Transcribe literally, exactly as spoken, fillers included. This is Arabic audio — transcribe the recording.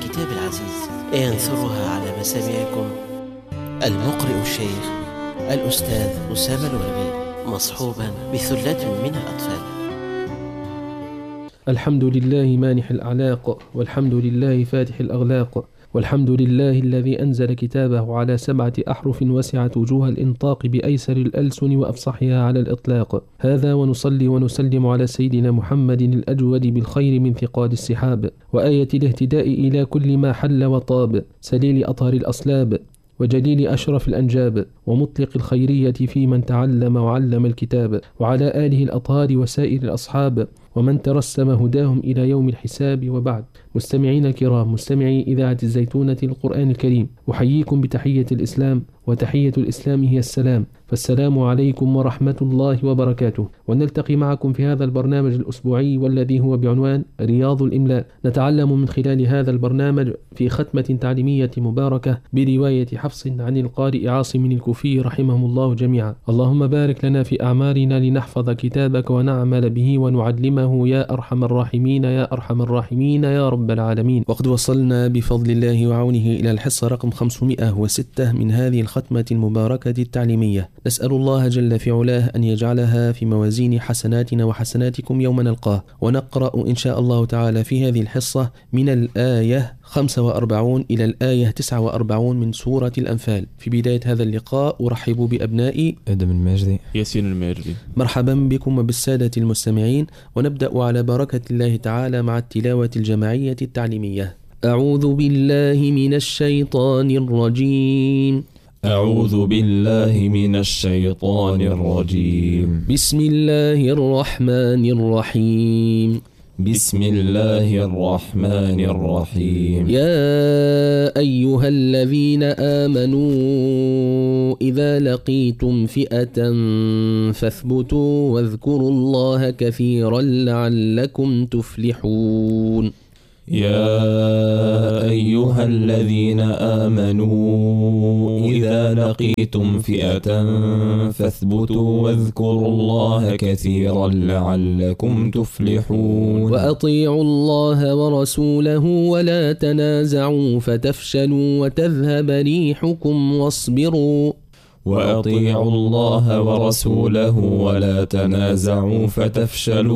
الكتاب العزيز ينثرها على مسامعكم المقرئ الشيخ الأستاذ أسامة الوربي مصحوبا بثلة من الأطفال. الحمد لله مانح الأعلاق، والحمد لله فاتح الأغلاق، والحمد لله الذي أنزل كتابه على سبعة أحرف وسعت وجوه الإنطاق بأيسر الألسن وأفصحها على الإطلاق. هذا ونصلي ونسلم على سيدنا محمد الأجود بالخير من ثقال السحاب، وآية الاهتداء إلى كل ما حل وطاب، سليل أطهر الأصلاب وجليل أشرف الأنجاب، ومطلق الخيرية في من تعلم وعلم الكتاب، وعلى آله الأطهار وسائر الأصحاب ومن ترسم هداهم إلى يوم الحساب. وبعد، مستمعين الكرام، مستمعي إذاعة الزيتونة القرآن الكريم، أحييكم بتحية الإسلام، وتحية الإسلام هي السلام، فالسلام عليكم ورحمة الله وبركاته. ونلتقي معكم في هذا البرنامج الأسبوعي والذي هو بعنوان رياض الإملاء. نتعلم من خلال هذا البرنامج في ختمة تعليمية مباركة برواية حفص عن القارئ عاصم الكوفي رحمهم الله جميعا. اللهم بارك لنا في أعمارنا لنحفظ كتابك ونعمل به ونعلمه يا أرحم الراحمين يا أرحم الراحمين يا رب العالمين. وقد وصلنا بفضل الله وعونه إلى الحصة رقم خمسمائة وستة من هذه الختمة المباركة التعليمية. نسأل الله جل في علاه أن يجعلها في موازين حسناتنا وحسناتكم يوم نلقاه. ونقرأ إن شاء الله تعالى في هذه الحصة من الآية خمسة وأربعين إلى الآية تسعة وأربعين من سورة الأنفال. في بداية هذا اللقاء أرحب بأبنائي آدم الماجدي، ياسين الماجدي. مرحبا بكم وبالسادة المستمعين، ونبدأ على بركة الله تعالى مع التلاوة الجماعية التعليمية. أعوذ بالله من الشيطان الرجيم. أعوذ بالله من الشيطان الرجيم. بسم الله الرحمن الرحيم. بسم الله الرحمن الرحيم. يا أيها الذين آمنوا إذا لقيتم فئة فاثبتوا واذكروا الله كثيرا لعلكم تفلحون. يا أيها الذين آمنوا إذا لقيتم فئة فاثبتوا واذكروا الله كثيرا لعلكم تفلحون. وأطيعوا الله ورسوله ولا تنازعوا فتفشلوا وتذهب ريحكم واصبروا. وأطيعوا الله ورسوله ولا تنازعوا فتفشلوا